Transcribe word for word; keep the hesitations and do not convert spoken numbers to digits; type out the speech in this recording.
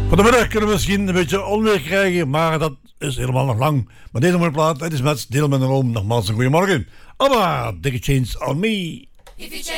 Vanmiddag kunnen we misschien een beetje onweer krijgen, maar dat is helemaal nog lang. Maar deze mooie plaat, het is met Deel met een oom. Nogmaals een goeiemorgen. Abba, Take a Chance on Me.